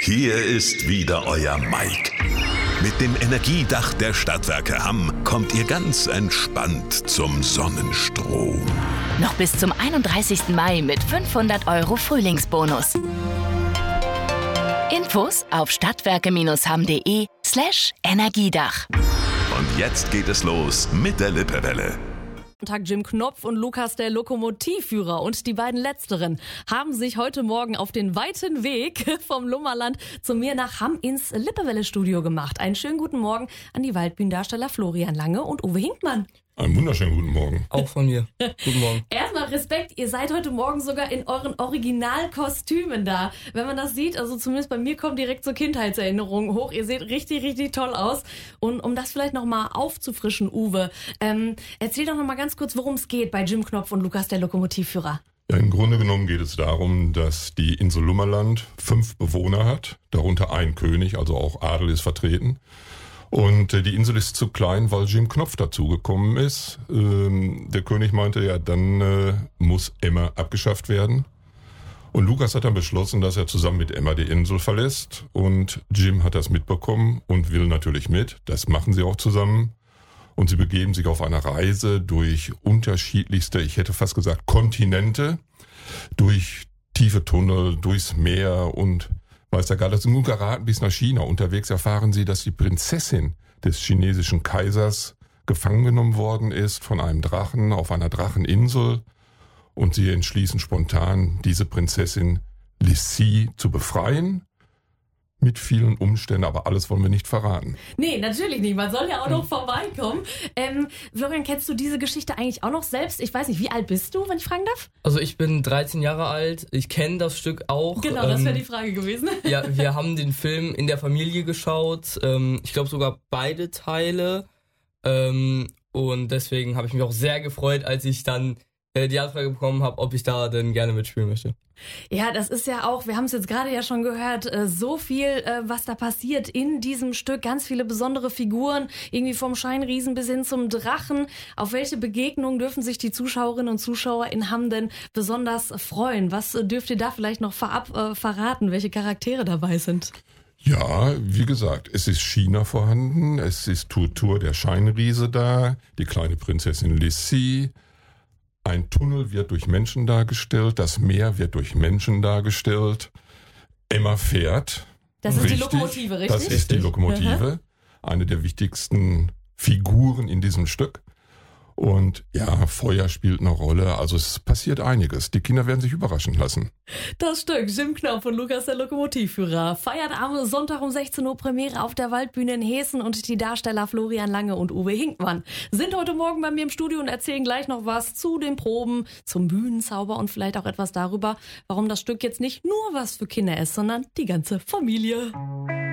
Hier ist wieder euer Mike. Mit dem Energiedach der Stadtwerke Hamm kommt ihr ganz entspannt zum Sonnenstrom. Noch bis zum 31. Mai mit 500 € Frühlingsbonus. Infos auf stadtwerke-hamm.de/Energiedach. Und jetzt geht es los mit der Lippewelle. Tag Jim Knopf und Lukas, der Lokomotivführer, und die beiden Letzteren haben sich heute Morgen auf den weiten Weg vom Lummerland zu mir nach Hamm ins Lippewelle-Studio gemacht. Einen schönen guten Morgen an die Waldbühnendarsteller Florian Lange und Uwe Hinkmann. Einen wunderschönen guten Morgen. Auch von mir. Guten Morgen. Erstmal Respekt, ihr seid heute Morgen sogar in euren Originalkostümen da. Wenn man das sieht, also zumindest bei mir kommen direkt so Kindheitserinnerungen hoch. Ihr seht richtig, richtig toll aus. Und um das vielleicht nochmal aufzufrischen, Uwe, erzähl doch nochmal ganz kurz, worum es geht bei Jim Knopf und Lukas, der Lokomotivführer. Ja, im Grunde genommen geht es darum, dass die Insel Lummerland 5 Bewohner hat, darunter ein König, also auch Adel ist vertreten. Und die Insel ist zu klein, weil Jim Knopf dazugekommen ist. Der König meinte, ja, dann muss Emma abgeschafft werden. Und Lukas hat dann beschlossen, dass er zusammen mit Emma die Insel verlässt. Und Jim hat das mitbekommen und will natürlich mit. Das machen sie auch zusammen. Und sie begeben sich auf eine Reise durch unterschiedlichste, ich hätte fast gesagt, Kontinente, durch tiefe Tunnel, durchs Meer und weiß der Geier, nun geraten bis nach China. Unterwegs erfahren sie, dass die Prinzessin des chinesischen Kaisers gefangen genommen worden ist von einem Drachen auf einer Dracheninsel. Und sie entschließen spontan, diese Prinzessin Lissi zu befreien. Mit vielen Umständen, aber alles wollen wir nicht verraten. Nee, natürlich nicht. Man soll ja auch noch vorbeikommen. Florian, kennst du diese Geschichte eigentlich auch noch selbst? Ich weiß nicht, wie alt bist du, wenn ich fragen darf? Also ich bin 13 Jahre alt. Ich kenne das Stück auch. Genau, das wäre die Frage gewesen. Ja, wir haben den Film in der Familie geschaut. Ich glaube sogar beide Teile. Und deswegen habe ich mich auch sehr gefreut, als ich dann die Anfrage bekommen habe, ob ich da denn gerne mitspielen möchte. Ja, das ist ja auch, wir haben es jetzt gerade ja schon gehört, so viel, was da passiert in diesem Stück. Ganz viele besondere Figuren, irgendwie vom Scheinriesen bis hin zum Drachen. Auf welche Begegnungen dürfen sich die Zuschauerinnen und Zuschauer in Hamm denn besonders freuen? Was dürft ihr da vielleicht noch vorab verraten, welche Charaktere dabei sind? Ja, wie gesagt, es ist China vorhanden, es ist Turtur, der Scheinriese da, die kleine Prinzessin Lissi. Ein Tunnel wird durch Menschen dargestellt, das Meer wird durch Menschen dargestellt. Emma fährt. Das ist die Lokomotive, richtig? Das ist die Lokomotive, eine der wichtigsten Figuren in diesem Stück. Und ja, Feuer spielt eine Rolle, also es passiert einiges. Die Kinder werden sich überraschen lassen. Das Stück Jim Knopf und Lukas, der Lokomotivführer, feiert am Sonntag um 16 Uhr Premiere auf der Waldbühne in Hessen, und die Darsteller Florian Lange und Uwe Hinkmann sind heute Morgen bei mir im Studio und erzählen gleich noch was zu den Proben, zum Bühnenzauber und vielleicht auch etwas darüber, warum das Stück jetzt nicht nur was für Kinder ist, sondern die ganze Familie.